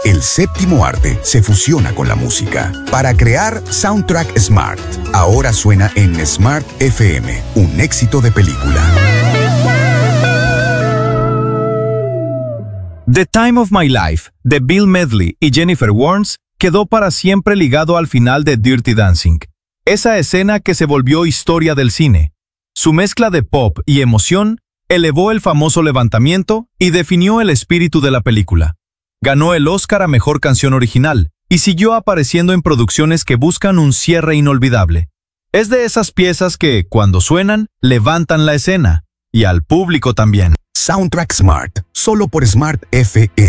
El séptimo arte se fusiona con la música para crear Soundtrack Smart. Ahora suena en Smart FM, un éxito de película. The Time of My Life, de Bill Medley y Jennifer Warnes, quedó para siempre ligado al final de Dirty Dancing. Esa escena que se volvió historia del cine. Su mezcla de pop y emoción elevó el famoso levantamiento y definió el espíritu de la película. Ganó el Oscar a Mejor Canción Original y siguió apareciendo en producciones que buscan un cierre inolvidable. Es de esas piezas que, cuando suenan, levantan la escena, y al público también. Soundtrack Smart, solo por Smart FM.